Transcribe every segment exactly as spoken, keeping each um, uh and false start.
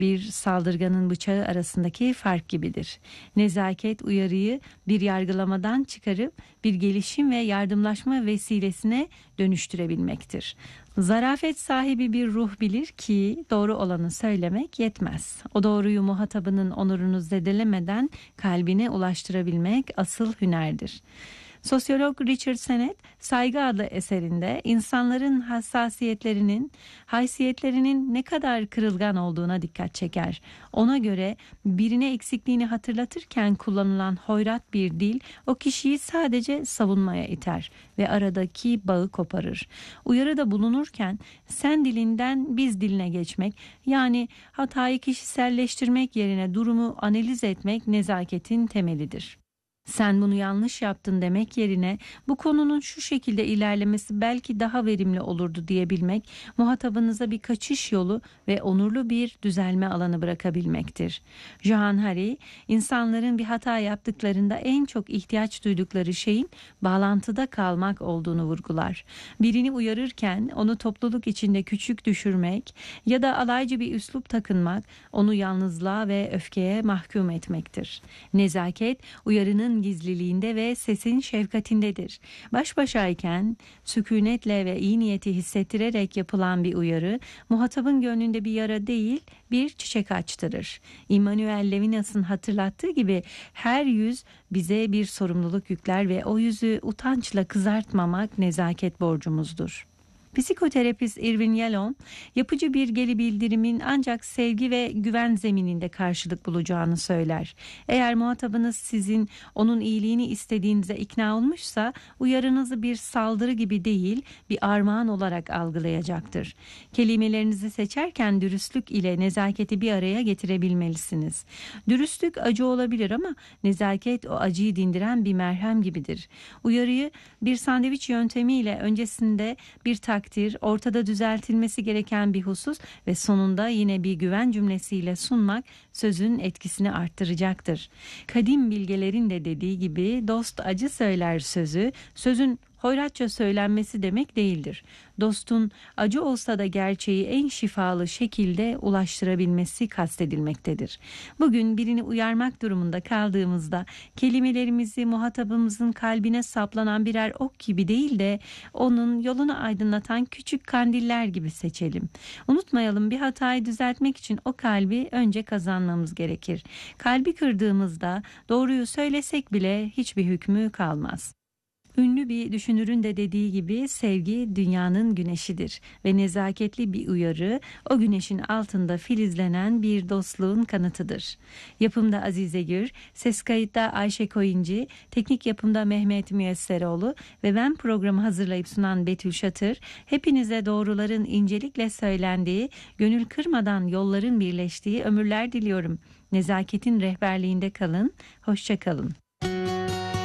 bir saldırganın bıçağı arasındaki fark gibidir. Nezaket uyarıyı bir yargılamadan çıkarıp bir gelişim ve yardımlaşma vesilesine dönüştürebilmektir. Zarafet sahibi bir ruh bilir ki doğru olanı söylemek yetmez. O doğruyu muhatabının onurunu zedelemeden kalbine ulaştırabilmek asıl hünerdir. Sosyolog Richard Sennett, Saygı adlı eserinde insanların hassasiyetlerinin, haysiyetlerinin ne kadar kırılgan olduğuna dikkat çeker. Ona göre birine eksikliğini hatırlatırken kullanılan hoyrat bir dil o kişiyi sadece savunmaya iter ve aradaki bağı koparır. Uyarıda bulunurken sen dilinden biz diline geçmek, yani hatayı kişiselleştirmek yerine durumu analiz etmek nezaketin temelidir. Sen bunu yanlış yaptın demek yerine bu konunun şu şekilde ilerlemesi belki daha verimli olurdu diyebilmek, muhatabınıza bir kaçış yolu ve onurlu bir düzelme alanı bırakabilmektir. Johann Hari, insanların bir hata yaptıklarında en çok ihtiyaç duydukları şeyin bağlantıda kalmak olduğunu vurgular. Birini uyarırken onu topluluk içinde küçük düşürmek ya da alaycı bir üslup takınmak, onu yalnızlığa ve öfkeye mahkum etmektir. Nezaket, uyarının gizliliğinde ve sesin şefkatindedir. Baş başayken sükunetle ve iyi niyeti hissettirerek yapılan bir uyarı, muhatabın gönlünde bir yara değil, bir çiçek açtırır. Immanuel Levinas'ın hatırlattığı gibi her yüz bize bir sorumluluk yükler ve o yüzü utançla kızartmamak nezaket borcumuzdur. Psikoterapist Irvin Yalom, yapıcı bir geri bildirimin ancak sevgi ve güven zemininde karşılık bulacağını söyler. Eğer muhatabınız sizin onun iyiliğini istediğinize ikna olmuşsa, uyarınızı bir saldırı gibi değil, bir armağan olarak algılayacaktır. Kelimelerinizi seçerken dürüstlük ile nezaketi bir araya getirebilmelisiniz. Dürüstlük acı olabilir ama nezaket o acıyı dindiren bir merhem gibidir. Uyarıyı bir sandviç yöntemiyle öncesinde bir takdir, ortada düzeltilmesi gereken bir husus ve sonunda yine bir güven cümlesiyle sunmak sözün etkisini arttıracaktır. Kadim bilgelerin de dediği gibi dost acı söyler sözü, sözün hoyratça söylenmesi demek değildir. Dostun acı olsa da gerçeği en şifalı şekilde ulaştırabilmesi kastedilmektedir. Bugün birini uyarmak durumunda kaldığımızda kelimelerimizi muhatabımızın kalbine saplanan birer ok gibi değil de onun yolunu aydınlatan küçük kandiller gibi seçelim. Unutmayalım, bir hatayı düzeltmek için o kalbi önce kazanmamız gerekir. Kalbi kırdığımızda doğruyu söylesek bile hiçbir hükmü kalmaz. Ünlü bir düşünürün de dediği gibi sevgi dünyanın güneşidir ve nezaketli bir uyarı o güneşin altında filizlenen bir dostluğun kanıtıdır. Yapımda Azize Gür, ses kayıtta Ayşe Koyuncu, teknik yapımda Mehmet Müyesseroğlu ve ben programı hazırlayıp sunan Betül Şatır, hepinize doğruların incelikle söylendiği, gönül kırmadan yolların birleştiği ömürler diliyorum. Nezaketin rehberliğinde kalın, hoşça kalın.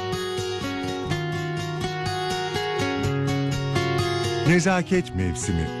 Nezaket Mevsimi.